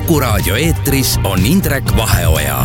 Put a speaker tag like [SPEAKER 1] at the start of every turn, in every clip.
[SPEAKER 1] Kuku Raadio eetris on Indrek Vaheoja.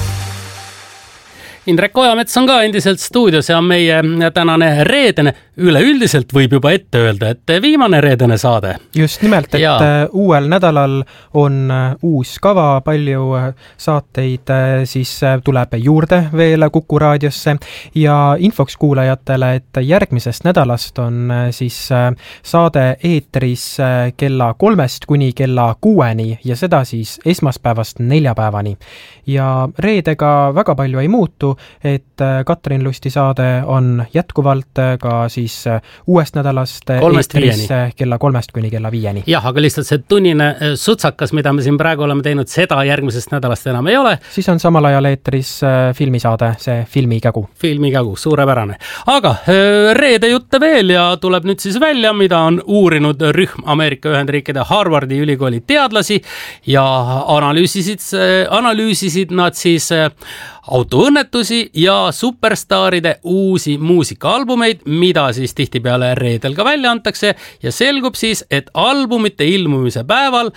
[SPEAKER 2] Indrek Ojamets on ka endiselt stuudios ja meie tänane reedene, üleüldiselt võib juba ette öelda, et viimane reedene saade.
[SPEAKER 3] Just nimelt, et uuel nädalal on uus kava, palju saateid siis tuleb juurde veel Kuku Raadiosse ja infoks kuulajatele, et järgmisest nädalast on siis saade eetris kella 3 kuni kella 6 ja seda siis esmaspäevast neljapäevani. Ja reedega väga palju ei muutu, et Katrin Lusti saade on jätkuvalt ka siis uuest nädalast eetris kella 3 kuni kella 5.
[SPEAKER 2] Jah, aga lihtsalt see tunnine sutsakas, mida me siin praegu oleme teinud, seda järgmisest nädalast enam ei ole.
[SPEAKER 3] Siis on samal ajal eetris filmisaade, see Filmikägu.
[SPEAKER 2] Filmikägu, suurepärane. Aga reede jutte veel ja tuleb nüüd siis välja, mida on uurinud rühm Ameerika Ühendriikide Harvardi ülikooli teadlasi ja analüüsisid nad siis autoõnnetusi ja superstaaride uusi muusikaalbumeid, mida siis tihtipeale reedel ka välja antakse ja selgub siis, et albumite ilmumise päeval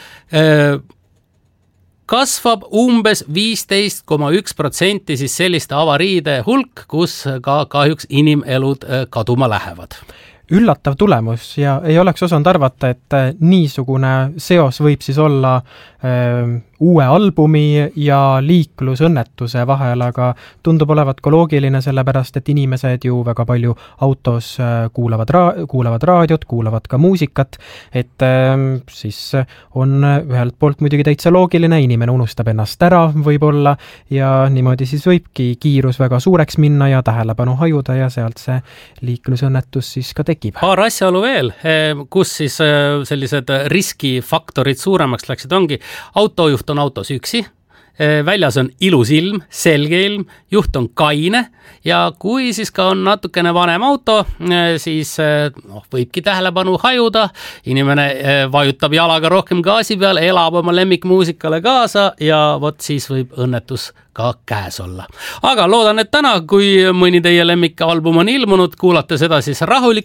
[SPEAKER 2] kasvab umbes 15,1% siis selliste avariide hulk, kus ka kahjuks inimelud kaduma lähevad.
[SPEAKER 3] Üllatav tulemus ja ei oleks osanud arvata, et niisugune seos võib siis olla uue albumi ja liiklusõnnetuse vahel, aga tundub olevat ka loogiline, sellepärast et inimesed ju väga palju autos kuulavad raadiot, kuulavad ka muusikat, et siis on ühelt poolt muidugi täitsa loogiline, inimene unustab ennast ära võib-olla ja niimoodi siis võibki kiirus väga suureks minna ja tähelepanu hajuda ja sealt see liiklusõnnetus siis ka tekib.
[SPEAKER 2] Paar asjaolu veel, kus siis sellised riskifaktorid suuremaks läksid, ongi autojuht on autos üksi, väljas on ilus ilm, selge ilm, juht on kaine ja kui siis ka on natukene vanem auto, siis võibki tähelepanu hajuda, inimene vajutab jalaga rohkem gaasi peal, elab oma lemmikmuusikale kaasa ja vot siis võib õnnetus ka käes olla. Aga loodan, et täna, kui mõni teie lemmikalbum on ilmunud, kuulate seda siis rahulikult